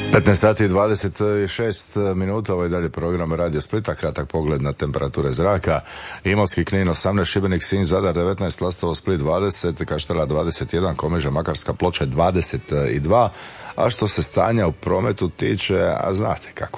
15 sati i 26 minuta, ovo je dalje program Radio Splita, kratak pogled na temperature zraka. Imotski, Knin 18, Šibenik, Sinj, Zadar 19, Lastovo, Split 20, Kaštela 21, Komiža, Makarska, Ploče 22. A što se stanja u prometu tiče, a znate kako